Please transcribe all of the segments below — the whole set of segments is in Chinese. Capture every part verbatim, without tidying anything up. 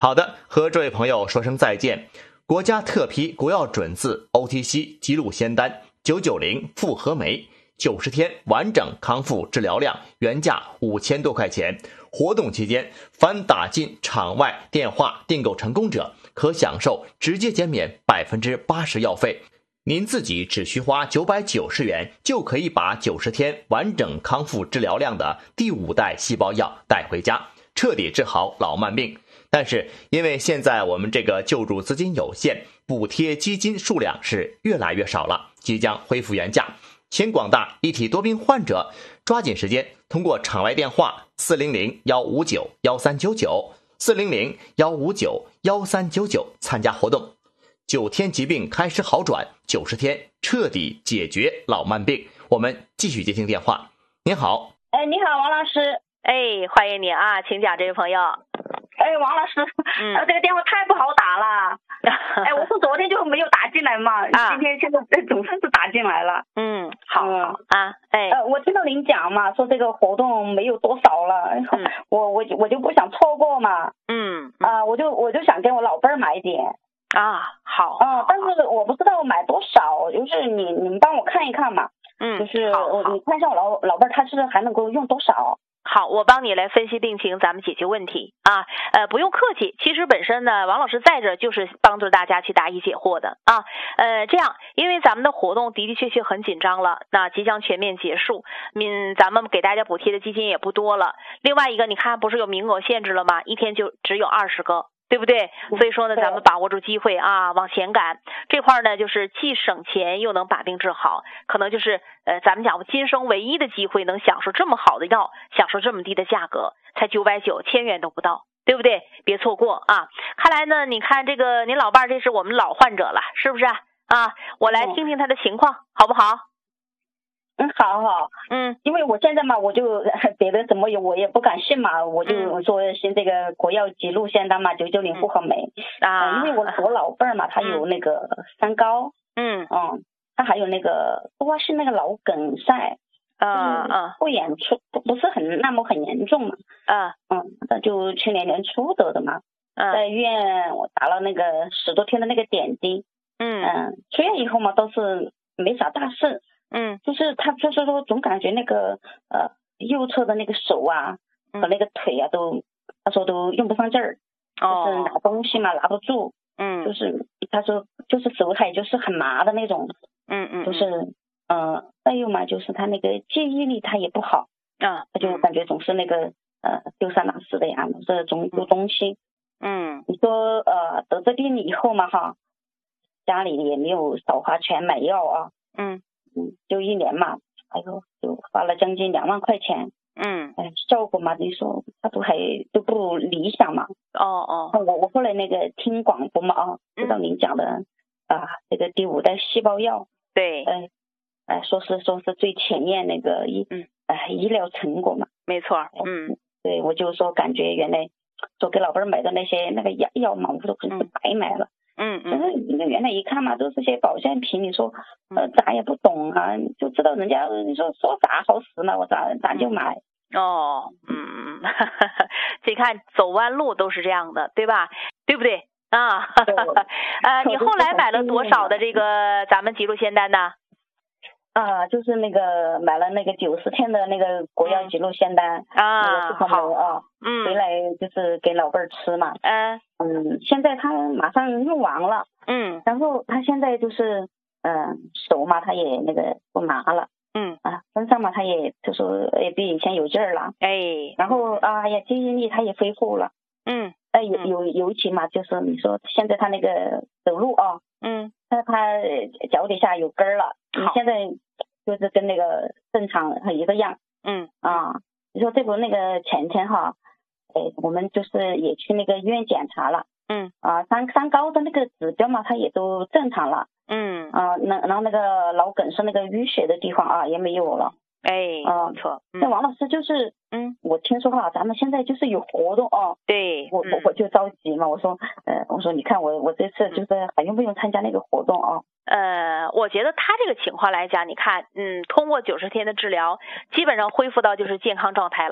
好的，和这位朋友说声再见。国家特批国药准字 O T C 吉鹿仙丹九九零复合酶，九十天完整康复治疗量，原价五千多块钱。活动期间，凡打进场外电话订购成功者，可享受直接减免百分之八十药费。您自己只需花九百九十元，就可以把九十天完整康复治疗量的第五代细胞药带回家，彻底治好老慢病。但是因为现在我们这个救助资金有限，补贴基金数量是越来越少了，即将恢复原价，请广大一体多病患者抓紧时间，通过场外电话四零零幺五九幺三九九 四零零幺五九幺三九九参加活动。九天疾病开始好转，九十天彻底解决老慢病。我们继续接听电话。您好。 哎，你好，王老师。 哎，欢迎你啊，请讲，这位朋友。 哎，王老师，嗯，这个电话太不好打了。哎，我是昨天就没有打进来嘛，啊、今天现在总算是打进来了。 嗯，好，嗯、啊，哎， 呃，我听到您讲嘛，说这个活动没有多少了，嗯、我我我就不想错过嘛。 嗯， 啊、呃，我就我就想给我老伴儿买一点。 啊，好。 啊、呃，但是我不知道买多少，就是你你们帮我看一看嘛。 嗯， 就是我你看一下我老老伴儿他是还能够用多少。 好，我帮你来分析病情，咱们解决问题啊。呃，不用客气。其实本身呢，王老师在这就是帮助大家去答疑解惑的啊。呃，这样，因为咱们的活动的的确确很紧张了，那即将全面结束，嗯，咱们给大家补贴的基金也不多了。另外一个，你看不是有名额限制了吗？一天就只有二十个。对不对？所以说呢，咱们把握住机会啊，往前赶。这块呢，就是既省钱又能把病治好，可能就是呃，咱们讲今生唯一的机会，能享受这么好的药，享受这么低的价格，才九百九，千元都不到，对不对？别错过啊！看来呢，你看这个您老伴儿，这是我们老患者了，是不是啊？啊，我来听听他的情况，好不好？ 嗯，好好， 嗯， 因为我现在嘛，我就别的怎么有我也不敢信嘛，我就说先这个国药吉鹿仙丹嘛，九九零复合酶啊、呃，因为我我老伴儿嘛，他有那个三高， 嗯嗯，他还有那个多是那个脑梗塞， 啊啊， 不严重，不不是很那么很严重嘛， 啊， 嗯，那就去年年初得的嘛， 嗯， 在医院我打了那个十多天的那个点滴， 嗯嗯，出院以后嘛，都是没啥大事。 嗯， 就是他就是说总感觉那个呃右侧的那个手啊和那个腿啊都，他说都用不上劲儿， 哦， 就是拿东西嘛拿不住， 嗯， 就是他说就是手还就是很麻的那种， 嗯嗯， 就是嗯、呃，再有嘛就是他那个记忆力他也不好， 啊， 他就感觉总是那个呃丢三落四的呀，总是总丢东西， 嗯， 你说呃得这病以后嘛哈，家里也没有少花钱买药啊， 嗯。 嗯，就一年嘛，哎呦，就花了将近两万块钱。 嗯， 哎，效果嘛，你说他都还都不理想嘛。 哦哦。 我我后来那个听广播嘛啊，知道您讲的、嗯、啊，这个第五代细胞药。 对。 哎、呃，哎，说是说是最前沿那个医嗯哎医疗成果嘛。 没错。嗯。 对，我就说感觉原来说给老伴买的那些那个药药嘛，我都是白买了。 嗯嗯， 可是那原来一看嘛，都是些保健品，你说呃咱也不懂啊，就知道人家你说说啥好使呢，我咋咋就买。 哦，嗯，这看走弯路都是这样的，对吧？对不对啊？呃，你后来买了多少的这个咱们吉鹿仙丹呢？ 啊，就是那个买了那个九十天的那个国药吉鹿仙丹、 嗯、啊， 那个好啊， 嗯， 回来就是给老伴儿吃嘛， 嗯嗯，现在他马上用完了， 嗯， 然后他现在就是嗯、呃、手嘛他也那个不麻了， 嗯啊身上嘛他也就是也比以前有劲儿了， 哎， 然后啊呀记忆力他也恢复了， 嗯， 哎有有尤其嘛就是你说现在他那个走路啊， 嗯， 他他脚底下有根儿了，你现在就是跟那个正常一个样， 嗯啊，你说这不那个前天哈，哎，我们就是也去那个医院检查了， 嗯， 啊，三三高的那个指标嘛，它也都正常了， 嗯， 啊，那然后那个脑梗是那个淤血的地方啊也没有了， 哎， 啊， 不错， 那、嗯、王老师就是，嗯，我听说哈，咱们现在就是有活动啊， 对， 我我我就着急嘛，我说，呃，我说你看我我这次就是还用不用参加那个活动啊？ 呃，我觉得他这个情况来讲，你看，嗯，通过九十天的治疗，基本上恢复到就是健康状态了。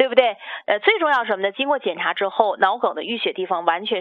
对不对？呃，最重要什么呢？经过检查之后，脑梗的淤血地方完全